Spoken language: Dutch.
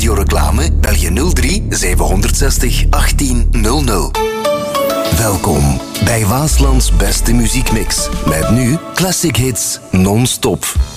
radioreclame? Bel je 03 760 1800. Welkom bij Waaslands beste muziekmix. Met nu classic hits non-stop.